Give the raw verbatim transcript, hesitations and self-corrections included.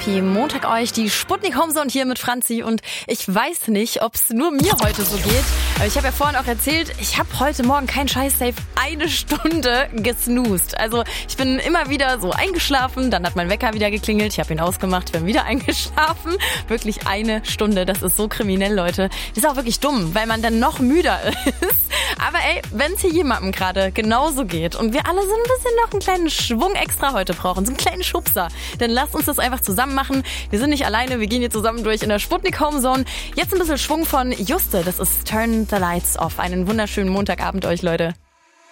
Happy Montag euch, die Sputnik Homezone hier mit Franzi und ich weiß nicht, ob es nur mir heute so geht, aber ich habe ja vorhin auch erzählt, ich habe heute Morgen kein Scheiß-Safe eine Stunde gesnoozt. Also ich bin immer wieder so eingeschlafen, dann hat mein Wecker wieder geklingelt, ich habe ihn ausgemacht, ich bin wieder eingeschlafen. Wirklich eine Stunde, das ist so kriminell, Leute. Das ist auch wirklich dumm, weil man dann noch müder ist. Aber ey, wenn es hier jemandem gerade genauso geht und wir alle so ein bisschen noch einen kleinen Schwung extra heute brauchen, so einen kleinen Schubser, dann lasst uns das einfach zusammen machen. Wir sind nicht alleine, wir gehen hier zusammen durch in der Sputnik Homezone. Jetzt ein bisschen Schwung von Juste, das ist Turn the Lights Off. Einen wunderschönen Montagabend euch, Leute.